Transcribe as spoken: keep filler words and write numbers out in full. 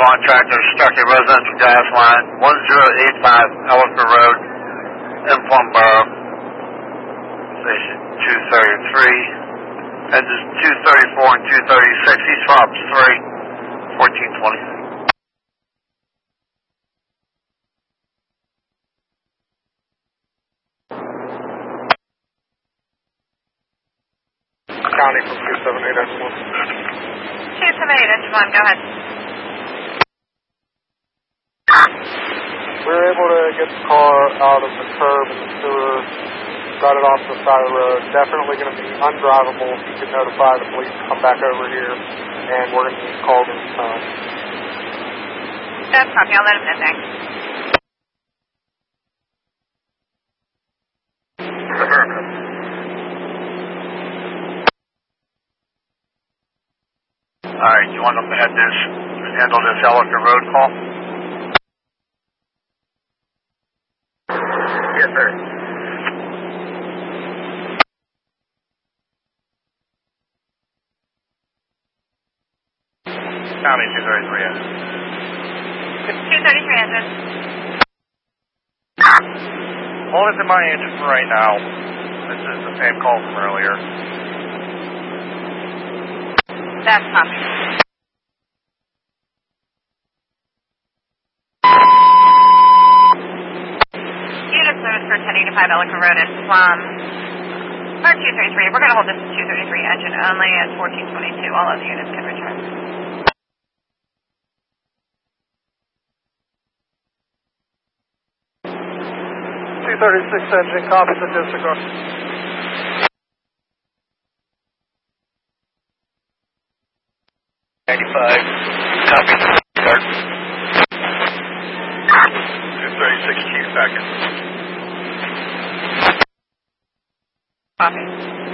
contractor struck a residential gas line, one zero eight five Ellicott Road, in Plumboro, station two thirty-three, engines two thirty-four and two thirty-six, east swaps three, fourteen twenty. County from two seven eight engine one. two seven eight engine one, go ahead. We were able to get the car out of the curb and the sewer, got it off the side of the road. Definitely going to be undrivable. You can notify the police to come back over here, and we're going to need to call them home. That's copy, I'll let him know, thanks. Alright, you want to head this, handle this Ellicott Road call? Yes, sir. County two thirty-three engine. two thirty-three engine. Hold it to my engine for right now. This is the same call from earlier. That's copy. Unit service for ten eighty-five Ellicott Road in Plum. Or two thirty-three. We're going to hold this two thirty-three engine only at fourteen twenty-two. All other units can return. two thirty-six engine, copy the disregard. ninety-five, copy the start. two thirty-six, Q seconds. Copy.